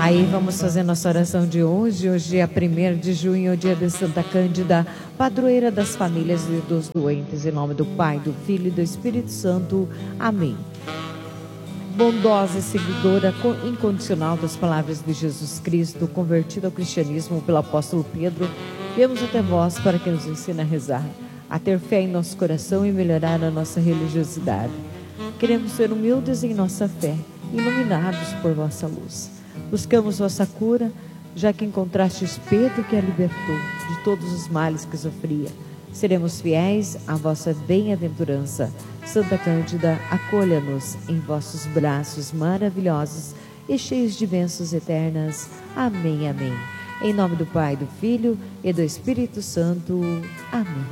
Aí vamos fazer nossa oração de hoje. Hoje é 1º de junho, dia de Santa Cândida, padroeira das famílias e dos doentes. Em nome do Pai, do Filho e do Espírito Santo. Amém. Bondosa e seguidora incondicional das palavras de Jesus Cristo, convertida ao cristianismo pelo apóstolo Pedro, viemos até vós para que nos ensine a rezar, a ter fé em nosso coração e melhorar a nossa religiosidade. Queremos ser humildes em nossa fé, iluminados por vossa luz. Buscamos vossa cura, já que encontrastes Pedro que a libertou de todos os males que sofria. Seremos fiéis à vossa bem-aventurança. Santa Cândida, acolha-nos em vossos braços maravilhosos e cheios de bênçãos eternas. Amém, amém. Em nome do Pai, do Filho e do Espírito Santo. Amém.